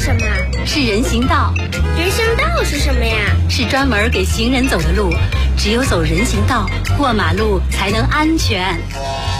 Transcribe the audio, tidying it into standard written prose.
什么？ 是人行道。 人行道是什么呀？ 是专门给行人走的路，只有走人行道，过马路才能安全。